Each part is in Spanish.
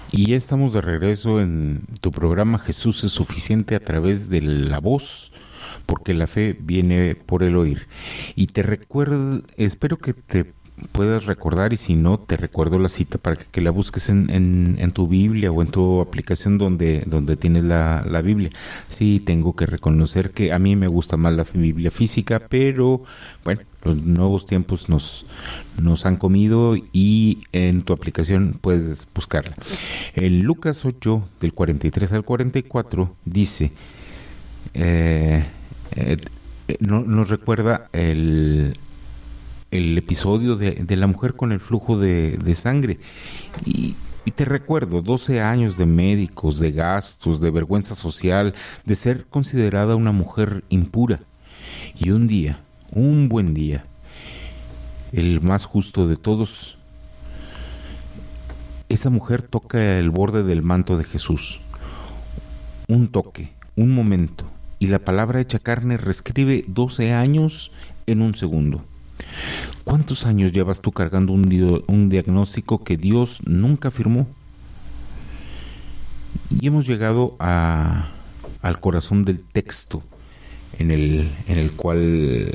Y ya estamos de regreso en tu programa Jesús es suficiente a través de la voz, porque la fe viene por el oír. Y te recuerdo, espero que te puedas recordar, y si no, te recuerdo la cita para que la busques en tu Biblia o en tu aplicación donde tienes la Biblia. Sí, tengo que reconocer que a mí me gusta más la Biblia física, pero bueno, los nuevos tiempos nos han comido y en tu aplicación puedes buscarla. En Lucas 8, del 43 al 44, dice, eh, eh, nos recuerda el episodio de la mujer con el flujo de sangre. Y te recuerdo, 12 años de médicos, de gastos, de vergüenza social, de ser considerada una mujer impura. Y un día, un buen día, el más justo de todos, esa mujer toca el borde del manto de Jesús. Un toque, un momento, y la palabra hecha carne reescribe 12 años en un segundo. ¿Cuántos años llevas tú cargando un diagnóstico que Dios nunca firmó? Y hemos llegado al corazón del texto en el cual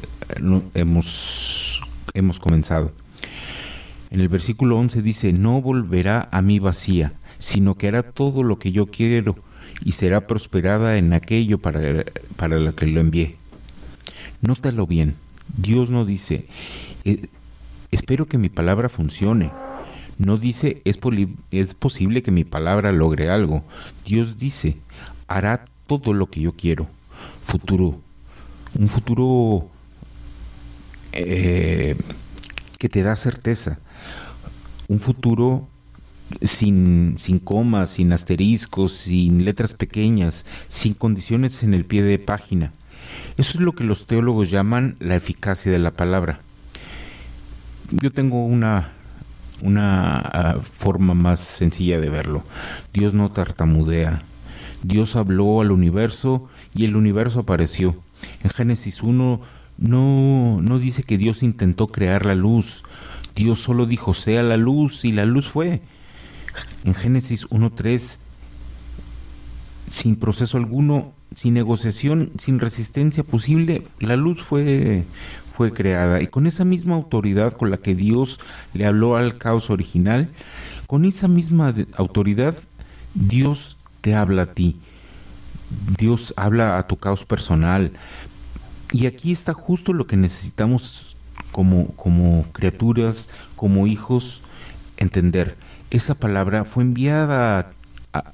hemos comenzado. En el versículo 11 dice, no volverá a mí vacía, sino que hará todo lo que yo quiero y será prosperada en aquello para lo que lo envié. Nótalo bien, Dios no dice, espero que mi palabra funcione. No dice, es posible que mi palabra logre algo. Dios dice, hará todo lo que yo quiero. Futuro, un futuro que te da certeza. Un futuro sin comas, sin asteriscos, sin letras pequeñas, sin condiciones en el pie de página. Eso es lo que los teólogos llaman la eficacia de la palabra. Yo tengo una forma más sencilla de verlo. Dios no tartamudea. Dios habló al universo y el universo apareció. En Génesis 1 no dice que Dios intentó crear la luz. Dios solo dijo, sea la luz, y la luz fue. En Génesis 1:3, sin proceso alguno, sin negociación, sin resistencia posible, la luz fue creada. Y con esa misma autoridad con la que Dios le habló al caos original, con esa misma autoridad, Dios te habla a ti. Dios habla a tu caos personal. Y aquí está justo lo que necesitamos como criaturas, como hijos, entender. Esa palabra fue enviada